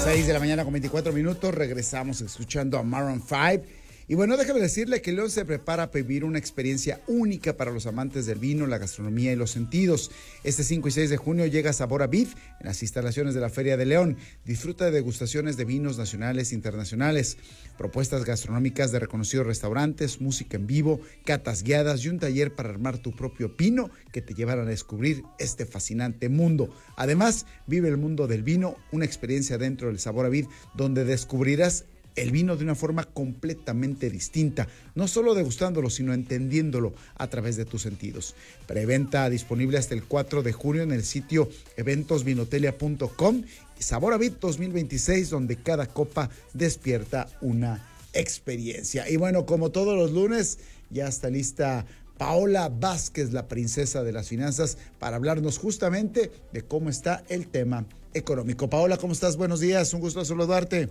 6 de la mañana con 24 minutos, regresamos escuchando a Maroon 5. Y bueno, déjame decirle que León se prepara para vivir una experiencia única para los amantes del vino, la gastronomía y los sentidos. Este 5 y 6 de junio llega Sabor a Vid en las instalaciones de la Feria de León. Disfruta de degustaciones de vinos nacionales e internacionales, propuestas gastronómicas de reconocidos restaurantes, música en vivo, catas guiadas y un taller para armar tu propio vino que te llevarán a descubrir este fascinante mundo. Además, vive el mundo del vino, una experiencia dentro del Sabor a Vid donde descubrirás el vino de una forma completamente distinta, no solo degustándolo, sino entendiéndolo a través de tus sentidos. Preventa disponible hasta el 4 de junio en el sitio eventosvinotelia.com y Sabor a Vid 2026, donde cada copa despierta una experiencia. Y bueno, como todos los lunes, ya está lista Paola Vázquez, la princesa de las finanzas, para hablarnos justamente de cómo está el tema económico. Paola, ¿cómo estás? Buenos días, un gusto saludarte.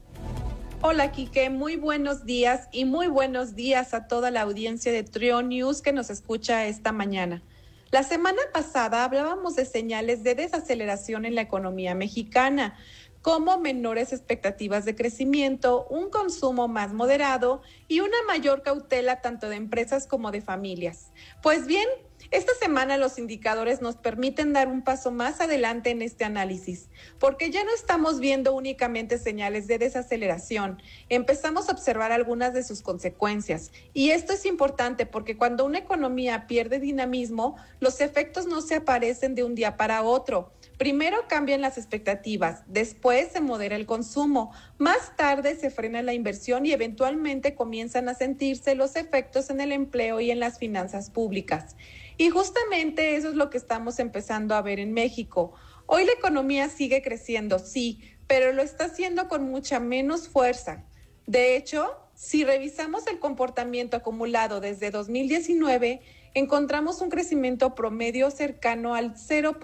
Hola, Quique, muy buenos días y muy buenos días a toda la audiencia de Trio News que nos escucha esta mañana. La semana pasada hablábamos de señales de desaceleración en la economía mexicana, como menores expectativas de crecimiento, un consumo más moderado y una mayor cautela tanto de empresas como de familias. Pues bien, esta semana los indicadores nos permiten dar un paso más adelante en este análisis, porque ya no estamos viendo únicamente señales de desaceleración, empezamos a observar algunas de sus consecuencias. Y esto es importante porque cuando una economía pierde dinamismo, los efectos no se aparecen de un día para otro. Primero cambian las expectativas, después se modera el consumo, más tarde se frena la inversión y eventualmente comienzan a sentirse los efectos en el empleo y en las finanzas públicas. Y justamente eso es lo que estamos empezando a ver en México. Hoy la economía sigue creciendo, sí, pero lo está haciendo con mucha menos fuerza. De hecho, si revisamos el comportamiento acumulado desde 2019, encontramos un crecimiento promedio cercano al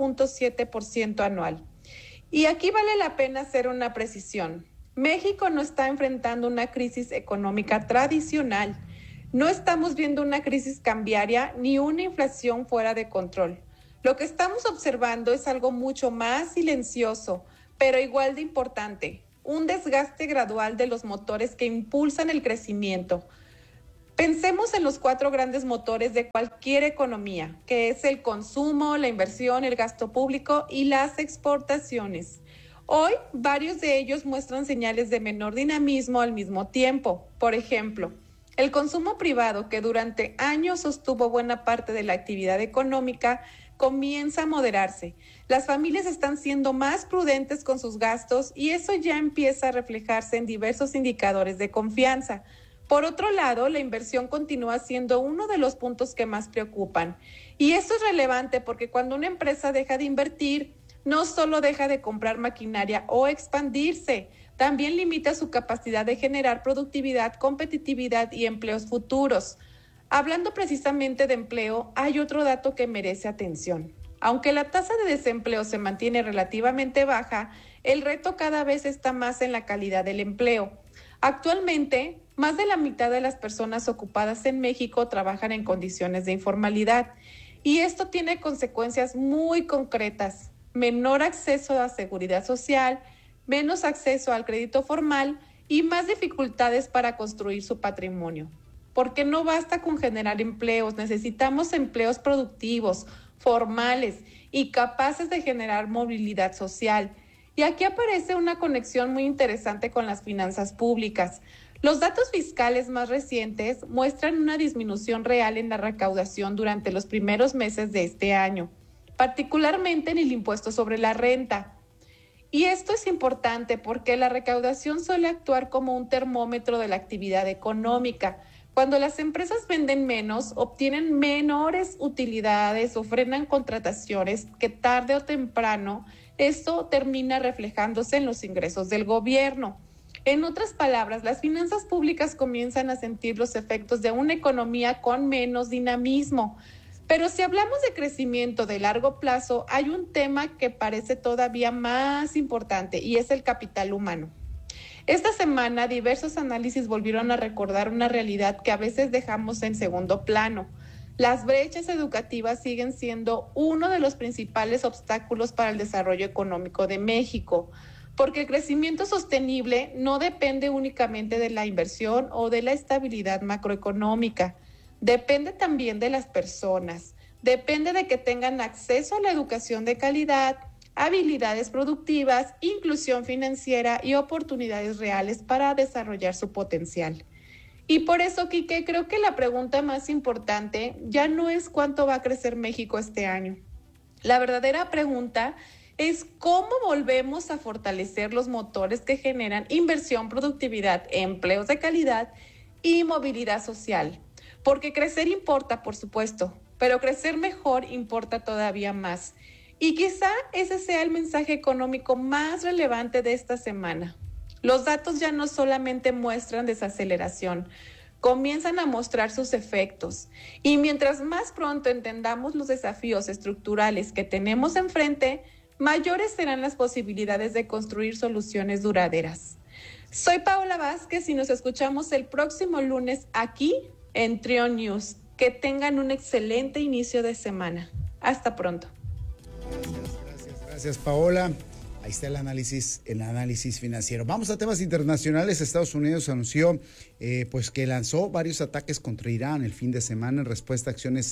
0.7% anual. Y aquí vale la pena hacer una precisión. México no está enfrentando una crisis económica tradicional. No estamos viendo una crisis cambiaria ni una inflación fuera de control. Lo que estamos observando es algo mucho más silencioso, pero igual de importante, un desgaste gradual de los motores que impulsan el crecimiento. Pensemos en los 4 grandes motores de cualquier economía, que es el consumo, la inversión, el gasto público y las exportaciones. Hoy, varios de ellos muestran señales de menor dinamismo al mismo tiempo. Por ejemplo, el consumo privado, que durante años sostuvo buena parte de la actividad económica, comienza a moderarse. Las familias están siendo más prudentes con sus gastos y eso ya empieza a reflejarse en diversos indicadores de confianza. Por otro lado, la inversión continúa siendo uno de los puntos que más preocupan. Y esto es relevante porque cuando una empresa deja de invertir, no solo deja de comprar maquinaria o expandirse, también limita su capacidad de generar productividad, competitividad y empleos futuros. Hablando precisamente de empleo, hay otro dato que merece atención. Aunque la tasa de desempleo se mantiene relativamente baja, el reto cada vez está más en la calidad del empleo. Actualmente, más de la mitad de las personas ocupadas en México trabajan en condiciones de informalidad y esto tiene consecuencias muy concretas: menor acceso a seguridad social, menos acceso al crédito formal y más dificultades para construir su patrimonio. Porque no basta con generar empleos, necesitamos empleos productivos, formales y capaces de generar movilidad social. Y aquí aparece una conexión muy interesante con las finanzas públicas. Los datos fiscales más recientes muestran una disminución real en la recaudación durante los primeros meses de este año, particularmente en el impuesto sobre la renta. Y esto es importante porque la recaudación suele actuar como un termómetro de la actividad económica. Cuando las empresas venden menos, obtienen menores utilidades o frenan contrataciones que tarde o temprano esto termina reflejándose en los ingresos del gobierno. En otras palabras, las finanzas públicas comienzan a sentir los efectos de una economía con menos dinamismo. Pero si hablamos de crecimiento de largo plazo, hay un tema que parece todavía más importante y es el capital humano. Esta semana, diversos análisis volvieron a recordar una realidad que a veces dejamos en segundo plano. Las brechas educativas siguen siendo uno de los principales obstáculos para el desarrollo económico de México. porque el crecimiento sostenible no depende únicamente de la inversión o de la estabilidad macroeconómica, depende también de las personas, depende de que tengan acceso a la educación de calidad, habilidades productivas, inclusión financiera y oportunidades reales para desarrollar su potencial. Y por eso, Quique, creo que la pregunta más importante ya no es cuánto va a crecer México este año. La verdadera pregunta es cómo volvemos a fortalecer los motores que generan inversión, productividad, empleos de calidad y movilidad social. Porque crecer importa, por supuesto, pero crecer mejor importa todavía más. Y quizá ese sea el mensaje económico más relevante de esta semana. Los datos ya no solamente muestran desaceleración, comienzan a mostrar sus efectos. Y mientras más pronto entendamos los desafíos estructurales que tenemos enfrente, mayores serán las posibilidades de construir soluciones duraderas. Soy Paola Vázquez y nos escuchamos el próximo lunes aquí en Trion News. Que tengan un excelente inicio de semana. Hasta pronto. Gracias, Paola. Ahí está el análisis financiero. Vamos a temas internacionales. Estados Unidos anunció pues que lanzó varios ataques contra Irán el fin de semana en respuesta a acciones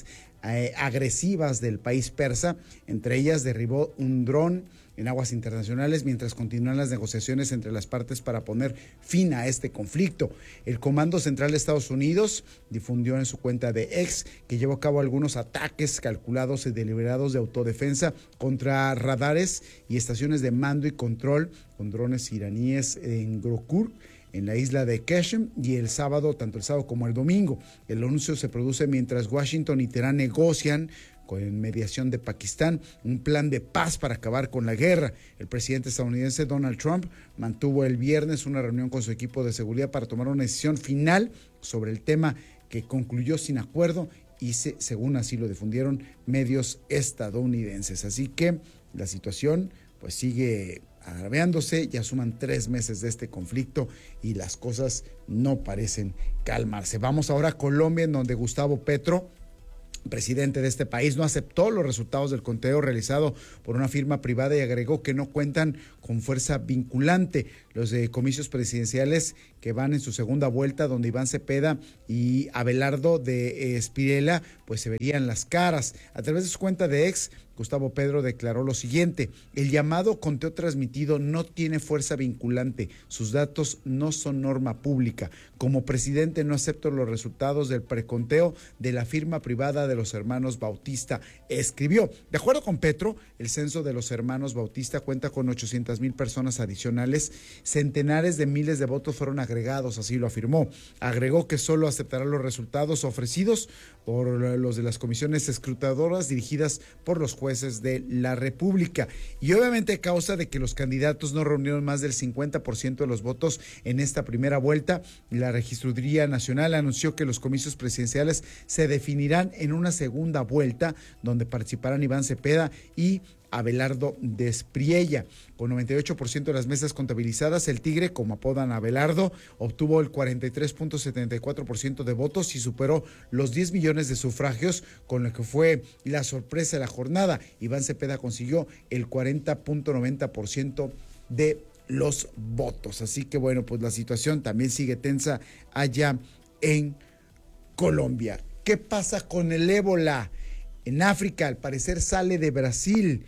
agresivas del país persa. Entre ellas derribó un dron en aguas internacionales mientras continúan las negociaciones entre las partes para poner fin a este conflicto. El Comando Central de Estados Unidos difundió en su cuenta de X que llevó a cabo algunos ataques calculados y deliberados de autodefensa contra radares y estaciones de mando y control con drones iraníes en Grokur, en la isla de Qasem, y tanto el sábado como el domingo. El anuncio se produce mientras Washington y Teherán negocian con mediación de Pakistán, un plan de paz para acabar con la guerra. El presidente estadounidense Donald Trump mantuvo el viernes una reunión con su equipo de seguridad para tomar una decisión final sobre el tema, que concluyó sin acuerdo y según así lo difundieron medios estadounidenses. Así que la situación pues sigue agravándose, ya suman 3 meses de este conflicto y las cosas no parecen calmarse. Vamos ahora a Colombia, en donde Gustavo Petro, presidente de este país, no aceptó los resultados del conteo realizado por una firma privada y agregó que no cuentan con fuerza vinculante. Los comicios presidenciales que van en su segunda vuelta, donde Iván Cepeda y Abelardo de Espirela pues se verían las caras. A través de su cuenta de X, Gustavo Petro declaró lo siguiente: el llamado conteo transmitido no tiene fuerza vinculante, sus datos no son norma pública. Como presidente no acepto los resultados del preconteo de la firma privada de los hermanos Bautista, escribió. De acuerdo con Petro, el censo de los hermanos Bautista cuenta con 800,000 personas adicionales, centenares de miles de votos fueron agregados, así lo afirmó. Agregó que solo aceptará los resultados ofrecidos por los de las comisiones escrutadoras dirigidas por los jueces de la República. Y obviamente a causa de que los candidatos no reunieron más del 50% de los votos en esta primera vuelta, la Registraduría Nacional anunció que los comicios presidenciales se definirán en una segunda vuelta, donde participarán Iván Cepeda y Abelardo de Espriella. Con 98% de las mesas contabilizadas, el Tigre, como apodan a Abelardo, obtuvo el 43.74% de votos y superó los 10 millones de sufragios, con lo que fue la sorpresa de la jornada. Iván Cepeda consiguió el 40.90% de los votos. Así que bueno, pues la situación también sigue tensa allá en Colombia. ¿Qué pasa con el ébola? En África, al parecer sale de Brasil.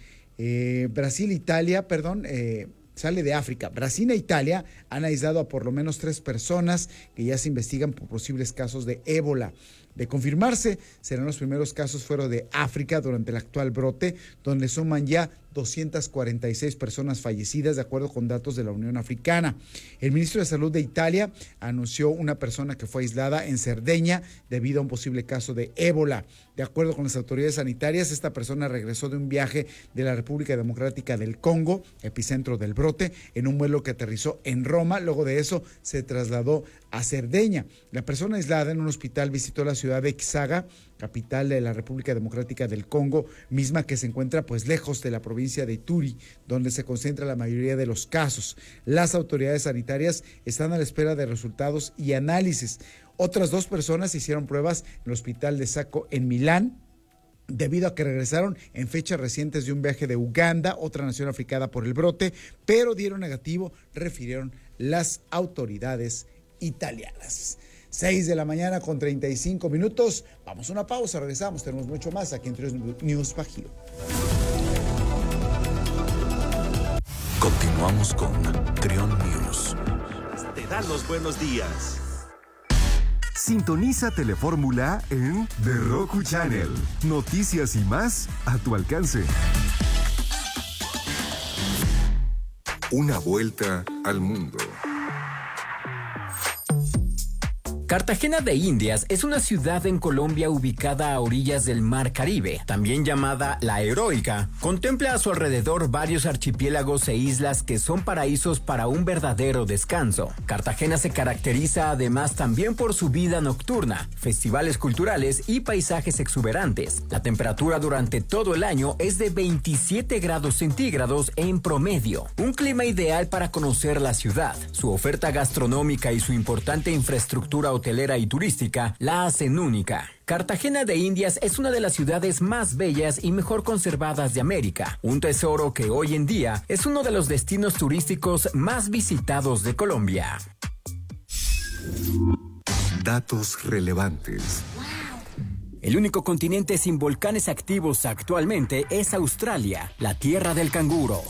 Sale de África. Brasil e Italia han aislado a por lo menos 3 personas que ya se investigan por posibles casos de ébola. De confirmarse, serán los primeros casos fuera de África durante el actual brote, donde suman ya 246 personas fallecidas, de acuerdo con datos de la Unión Africana. El ministro de Salud de Italia anunció una persona que fue aislada en Cerdeña debido a un posible caso de ébola. De acuerdo con las autoridades sanitarias, esta persona regresó de un viaje de la República Democrática del Congo, epicentro del brote, en un vuelo que aterrizó en Roma. Luego de eso se trasladó a Cerdeña. La persona aislada en un hospital visitó la ciudad de Kisaga, capital de la República Democrática del Congo, misma que se encuentra pues lejos de la provincia de Ituri, donde se concentra la mayoría de los casos. Las autoridades sanitarias están a la espera de resultados y análisis. Otras 2 personas hicieron pruebas en el hospital de Sacco en Milán, debido a que regresaron en fechas recientes de un viaje de Uganda, otra nación africana por el brote, pero dieron negativo, refirieron las autoridades italianas. 6 de la mañana con 35 minutos. Vamos a una pausa, regresamos, tenemos mucho más aquí en Trion News Bajío. Continuamos con Trion News. Te dan los buenos días. Sintoniza Telefórmula en The Roku Channel. Noticias y más a tu alcance. Una vuelta al mundo. Cartagena de Indias es una ciudad en Colombia ubicada a orillas del Mar Caribe, también llamada La Heroica. Contempla a su alrededor varios archipiélagos e islas que son paraísos para un verdadero descanso. Cartagena se caracteriza además también por su vida nocturna, festivales culturales y paisajes exuberantes. La temperatura durante todo el año es de 27 grados centígrados en promedio. Un clima ideal para conocer la ciudad. Su oferta gastronómica y su importante infraestructura hotelera y turística la hacen única. Cartagena de Indias es una de las ciudades más bellas y mejor conservadas de América, un tesoro que hoy en día es uno de los destinos turísticos más visitados de Colombia. Datos relevantes. El único continente sin volcanes activos actualmente es Australia, la tierra del canguro.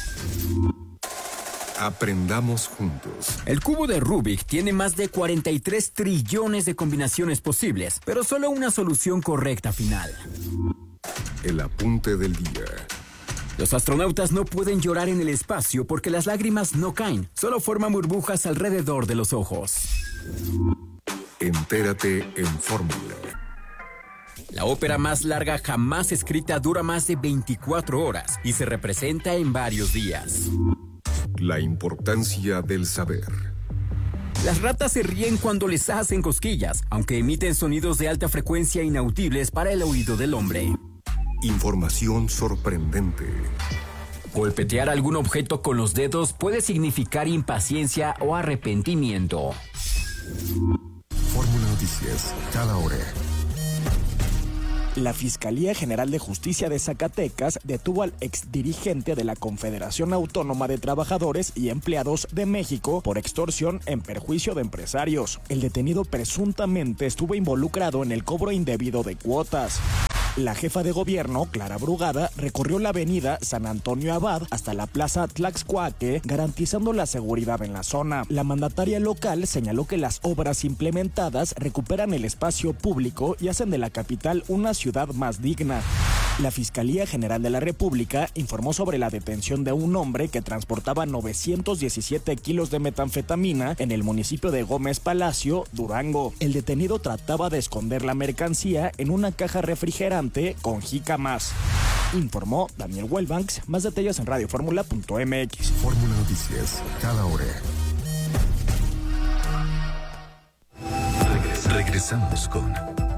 Aprendamos juntos. El cubo de Rubik tiene más de 43 trillones de combinaciones posibles, pero solo una solución correcta final. El apunte del día. Los astronautas no pueden llorar en el espacio porque las lágrimas no caen, solo forman burbujas alrededor de los ojos. Entérate en Fórmula. La ópera más larga jamás escrita dura más de 24 horas y se representa en varios días. La importancia del saber. Las ratas se ríen cuando les hacen cosquillas, aunque emiten sonidos de alta frecuencia inaudibles para el oído del hombre. Información sorprendente. Golpetear algún objeto con los dedos puede significar impaciencia o arrepentimiento. Fórmula Noticias, cada hora. La Fiscalía General de Justicia de Zacatecas detuvo al exdirigente de la Confederación Autónoma de Trabajadores y Empleados de México por extorsión en perjuicio de empresarios. El detenido presuntamente estuvo involucrado en el cobro indebido de cuotas. La jefa de gobierno, Clara Brugada, recorrió la avenida San Antonio Abad hasta la plaza Tlaxcuaque, garantizando la seguridad en la zona. La mandataria local señaló que las obras implementadas recuperan el espacio público y hacen de la capital una ciudad más digna. La Fiscalía General de la República informó sobre la detención de un hombre que transportaba 917 kilos de metanfetamina en el municipio de Gómez Palacio, Durango. El detenido trataba de esconder la mercancía en una caja refrigerante con jícamas. Informó Daniel Wellbanks. Más detalles en radioformula.mx. Fórmula Noticias, cada hora. Regresamos con